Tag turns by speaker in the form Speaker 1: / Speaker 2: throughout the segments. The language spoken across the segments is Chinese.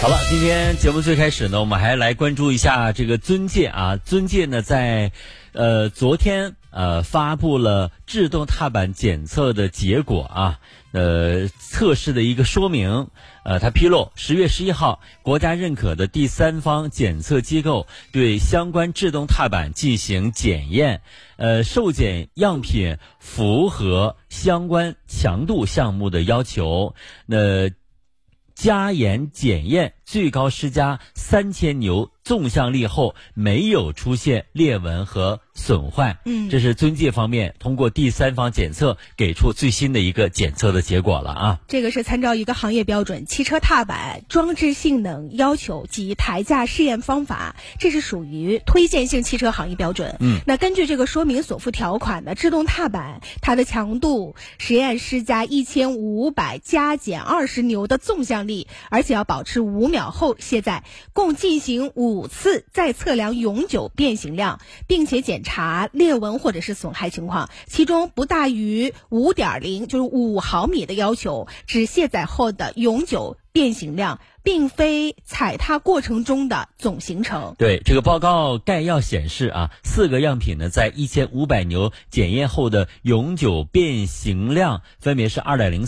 Speaker 1: 好了，今天节目最开始呢，我们还来关注一下这个尊界啊。尊界呢，在昨天发布了制动踏板检测的结果啊，测试的一个说明。它披露10月11号，国家认可的第三方检测机构对相关制动踏板进行检验，受检样品符合相关强度项目的要求，加严检验，最高施加3000牛纵向力后，没有出现裂纹和损坏。这是尊界方面通过第三方检测给出最新的一个检测的结果了啊。
Speaker 2: 这个是参照一个行业标准汽车踏板装置性能要求及台架试验方法，这是属于推荐性汽车行业标准。那根据这个说明所附条款的制动踏板，它的强度实验施加1500加减20牛的纵向力，而且要保持5秒后卸载，共进行5次再测量永久变形量，并且检查裂纹或者是损害情况，其中不大于 5.0 就是5毫米的要求，指卸载后的永久变形量，并非踩踏过程中的总行程。
Speaker 1: 对，这个报告概要显示啊，4个样品呢在1500牛检验后的永久变形量分别是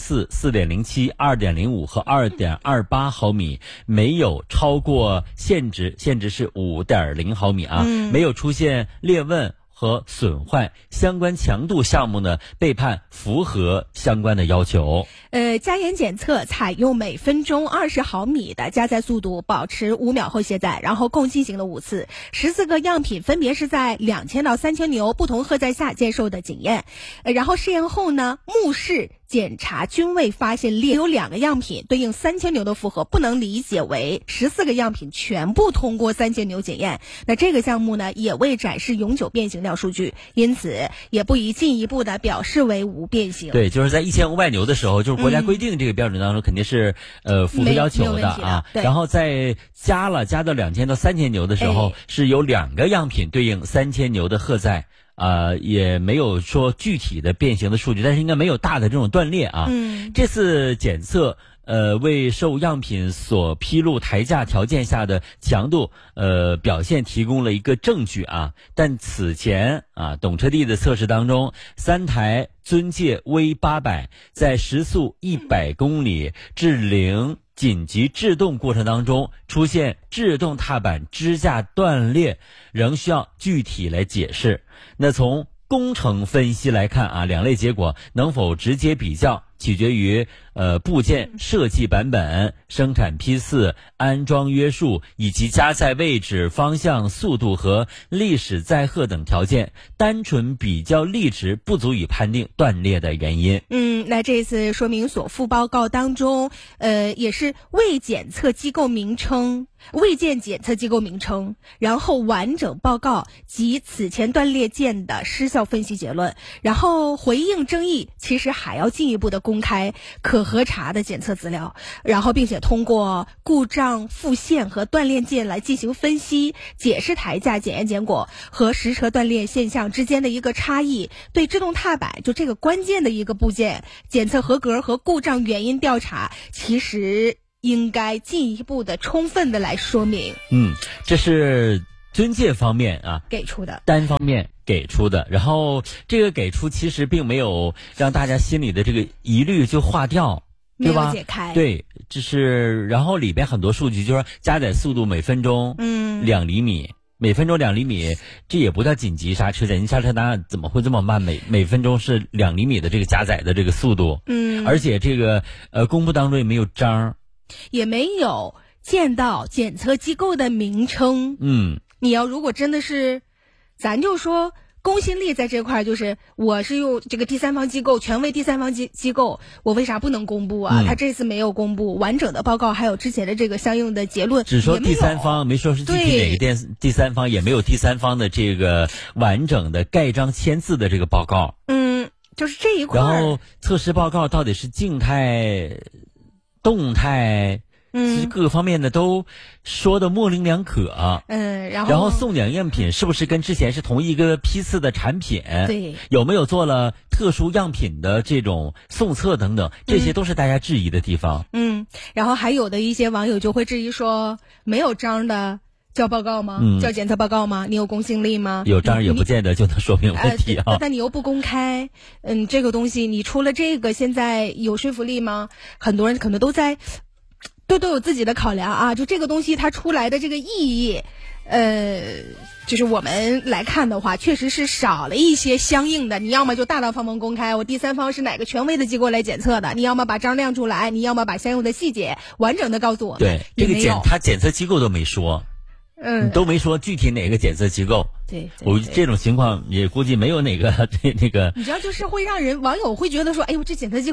Speaker 1: 2.04、4.07、2.05 和 2.28 毫米，没有超过限值是 5.0 毫米啊，没有出现裂纹和损坏，相关强度项目呢被判符合相关的要求。
Speaker 2: 加严检测采用每分钟20毫米的加载速度，保持5秒后卸载，然后共进行了5次，14个样品分别是在2000到3000牛不同荷载下接受的检验。然后试验后呢，目视检查均未发现裂，有2个样品对应3000牛的负荷，不能理解为14个样品全部通过3000牛检验。那这个项目呢也未展示永久变形量数据，因此也不宜进一步的表示为无变形。
Speaker 1: 对，就是在1500牛的时候，就是国家规定这个标准当中肯定是符合要求的啊。然后在加到2000到3000牛的时候，是有2个样品对应3000牛的荷载。也没有说具体的变形的数据，但是应该没有大的这种断裂啊。这次检测为受样品所披露台架条件下的强度表现提供了一个证据啊。但此前啊，懂车帝的测试当中，3台尊界 V800 在时速100公里至0紧急制动过程当中出现制动踏板支架断裂，仍需要具体来解释。那从工程分析来看啊，两类结果能否直接比较，取决于部件设计版本、生产批次、安装约束以及加载位置、方向、速度和历史载荷等条件，单纯比较力值不足以判定断裂的原因。
Speaker 2: 那这次说明所附报告当中，也是未见检测机构名称，然后完整报告及此前断裂件的失效分析结论，然后回应争议，其实还要进一步的公开可核查的检测资料，然后并且通过故障复现和断裂件来进行分析，解释台架检验结果和实车断裂现象之间的一个差异，对制动踏板就这个关键的一个部件检测合格和故障原因调查，其实应该进一步的充分的来说明。
Speaker 1: 这是尊界方面啊
Speaker 2: 给出的，
Speaker 1: 单方面给出的，然后这个给出其实并没有让大家心里的这个疑虑就化掉，对吧？
Speaker 2: 没有解开。
Speaker 1: 对，然后里边很多数据就是说加载速度每分钟2厘米，每分钟2厘米，这也不叫紧急刹车，紧急刹车当然怎么会这么慢？每分钟是2厘米的这个加载的这个速度，而且这个公布当中也没有章，
Speaker 2: 也没有见到检测机构的名称。你要如果真的是，咱就说公信力在这块，就是我是用这个第三方机构，权威第三方机构，我为啥不能公布啊？他这次没有公布完整的报告，还有之前的这个相应的结论，
Speaker 1: 只说第三方，没说是具体哪个第三方，也没有第三方的这个完整的盖章签字的这个报告。
Speaker 2: 就是这一块。
Speaker 1: 然后测试报告到底是静态、动态？ 其实各个方面呢都说的模棱两可。
Speaker 2: 然
Speaker 1: 后送检样品是不是跟之前是同一个批次的产品？
Speaker 2: 对，
Speaker 1: 有没有做了特殊样品的这种送测等等，这些都是大家质疑的地方。
Speaker 2: 然后还有的一些网友就会质疑说，没有章的交报告吗？交检测报告吗？你有公信力吗？
Speaker 1: 有章也不见得就能说明问题啊。
Speaker 2: 但你又不公开，这个东西你出了这个，现在有说服力吗？很多人可能都有自己的考量啊。就这个东西它出来的这个意义，就是我们来看的话，确实是少了一些相应的。你要么就大大方方公开，我第三方是哪个权威的机构来检测的；你要么把章亮出来，你要么把相应的细节完整的告诉我们。
Speaker 1: 对，这个他检测机构都没说。都没说具体哪个检测机构。
Speaker 2: 对，
Speaker 1: 我这种情况也估计没有哪个那个。
Speaker 2: 你知道，就是会让网友会觉得说，哎呦，这检测机构